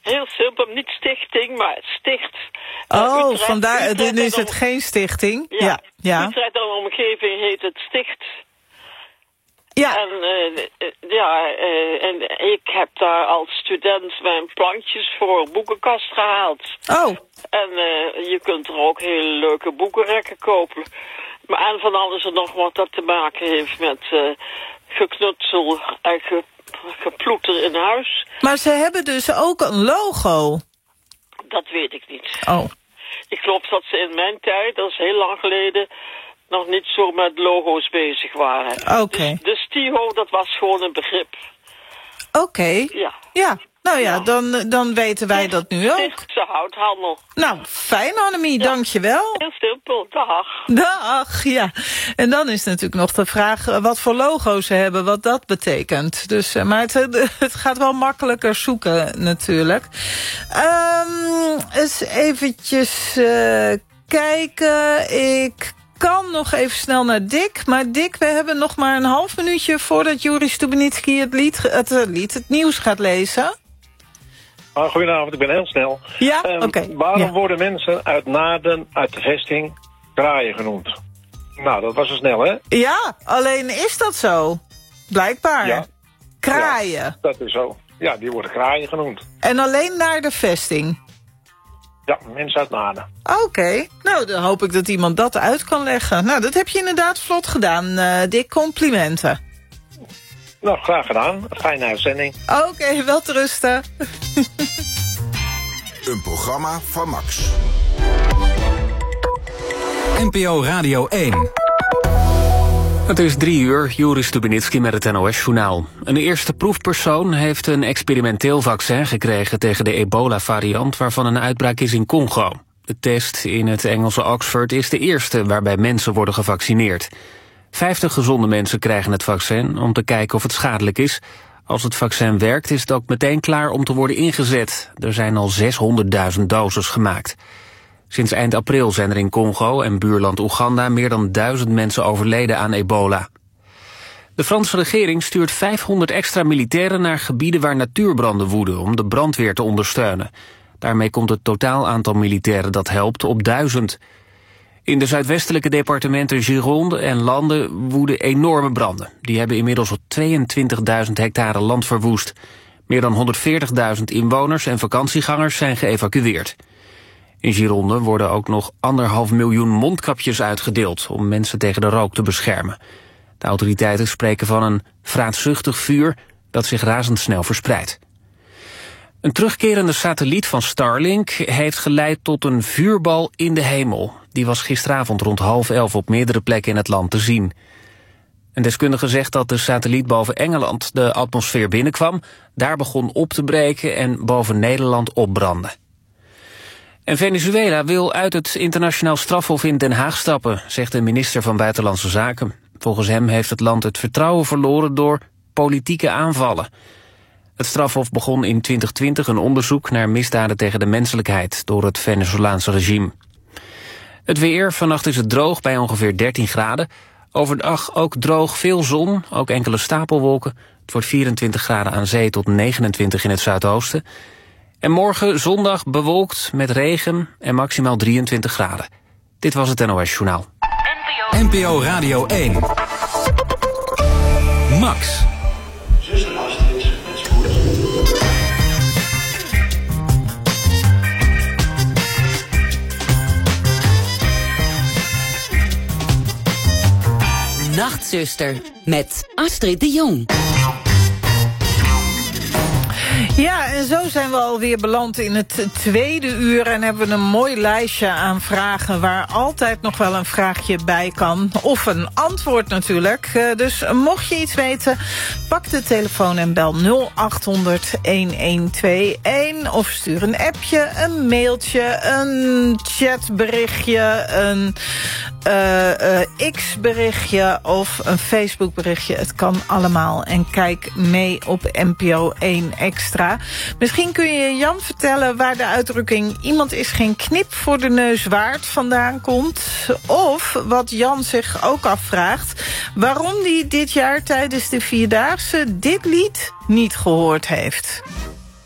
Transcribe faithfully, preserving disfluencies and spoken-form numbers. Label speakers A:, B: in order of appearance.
A: Heel simpel, niet stichting, maar sticht.
B: Oh,
A: uh, Utrecht,
B: vandaar,
A: Utrecht
B: nu is
A: en
B: het
A: om...
B: geen stichting.
A: Ja,
B: ja. ja.
A: Utrecht en omgeving heet het sticht.
B: Ja.
A: En, uh, ja, uh, en ik heb daar als student mijn plankjes voor een boekenkast gehaald.
B: Oh.
A: En uh, je kunt er ook hele leuke boekenrekken kopen. Maar en van alles en nog wat dat te maken heeft met uh, geknutsel en ge, geploeter in huis.
B: Maar ze hebben dus ook een logo.
A: Dat weet ik niet.
B: Oh.
A: Ik geloof dat ze in mijn tijd, dat is heel lang geleden, nog niet zo met logo's bezig waren.
B: Oké. Okay.
A: Dus de Stiho, dat was gewoon een begrip.
B: Oké. Okay.
A: Ja.
B: Ja. Nou ja,
A: ja.
B: Dan, dan weten wij dat nu ook.
A: Stichtse houthandel.
B: Nou, fijn Annemie, ja. Dankjewel.
A: Heel simpel, dag.
B: Dag, ja. En dan is natuurlijk nog de vraag wat voor logo's ze hebben, wat dat betekent. Dus, maar het, het gaat wel makkelijker zoeken natuurlijk. Um, eens eventjes uh, kijken. Ik kan nog even snel naar Dick. Maar Dick, we hebben nog maar een half minuutje voordat Joris Stubenitski het lied, het, het lied, het nieuws gaat lezen.
C: Ah, goedenavond, ik ben heel snel.
B: Ja, um, oké. Okay.
C: Waarom
B: ja.
C: worden mensen uit Naarden, uit de vesting, kraaien genoemd? Nou, dat was zo snel, hè?
B: Ja, alleen is dat zo? Blijkbaar.
C: Ja.
B: Kraaien.
C: Ja, dat is zo. Ja, die worden kraaien genoemd.
B: En alleen naar de vesting?
C: Ja, mensen uit Naarden.
B: Oké, okay. Nou, dan hoop ik dat iemand dat uit kan leggen. Nou, dat heb je inderdaad vlot gedaan, uh, Dick. Complimenten.
C: Nou, graag gedaan. Fijne uitzending.
B: Oké, okay, wel te rusten.
D: Een programma van Max. N P O Radio één.
E: Het is drie uur, Joris Stubenitski met het N O S-journaal. Een eerste proefpersoon heeft een experimenteel vaccin gekregen tegen de ebola-variant waarvan een uitbraak is in Congo. De test in het Engelse Oxford is de eerste waarbij mensen worden gevaccineerd. Vijftig gezonde mensen krijgen het vaccin om te kijken of het schadelijk is. Als het vaccin werkt is het ook meteen klaar om te worden ingezet. Er zijn al zeshonderdduizend doses gemaakt. Sinds eind april zijn er in Congo en buurland Oeganda meer dan duizend mensen overleden aan ebola. De Franse regering stuurt vijfhonderd extra militairen naar gebieden waar natuurbranden woeden om de brandweer te ondersteunen. Daarmee komt het totaal aantal militairen dat helpt op duizend. In de zuidwestelijke departementen Gironde en Lande woeden enorme branden. Die hebben inmiddels al tweeëntwintigduizend hectare land verwoest. Meer dan honderdveertigduizend inwoners en vakantiegangers zijn geëvacueerd. In Gironde worden ook nog anderhalf miljoen mondkapjes uitgedeeld om mensen tegen de rook te beschermen. De autoriteiten spreken van een vraatzuchtig vuur dat zich razendsnel verspreidt. Een terugkerende satelliet van Starlink heeft geleid tot een vuurbal in de hemel. Die was gisteravond rond half elf op meerdere plekken in het land te zien. Een deskundige zegt dat de satelliet boven Engeland de atmosfeer binnenkwam, daar begon op te breken en boven Nederland opbrandde. En Venezuela wil uit het internationaal strafhof in Den Haag stappen, zegt de minister van Buitenlandse Zaken. Volgens hem heeft het land het vertrouwen verloren door politieke aanvallen. Het strafhof begon in twintig twintig een onderzoek naar misdaden tegen de menselijkheid door het Venezolaanse regime. Het weer, vannacht is het droog bij ongeveer dertien graden. Overdag ook droog, veel zon, ook enkele stapelwolken. Het wordt vierentwintig graden aan zee tot negenentwintig in het zuidoosten. En morgen zondag bewolkt met regen en maximaal drieëntwintig graden. Dit was het N O S-journaal.
D: N P O Radio één. Max.
F: Zuster Astrid, met spoed.
G: Nachtzuster, met Astrid de Jong.
B: Ja, en zo zijn we alweer beland in het tweede uur en hebben we een mooi lijstje aan vragen waar altijd nog wel een vraagje bij kan. Of een antwoord natuurlijk. Dus mocht je iets weten, pak de telefoon en bel nul acht honderd elf of stuur een appje, een mailtje, een chatberichtje, een uh, uh, X-berichtje of een Facebook-berichtje. Het kan allemaal. En kijk mee op N P O één Extra. Misschien kun je Jan vertellen waar de uitdrukking iemand is geen knip voor de neus waard vandaan komt. Of wat Jan zich ook afvraagt, waarom hij dit jaar tijdens de Vierdaagse dit lied niet gehoord heeft.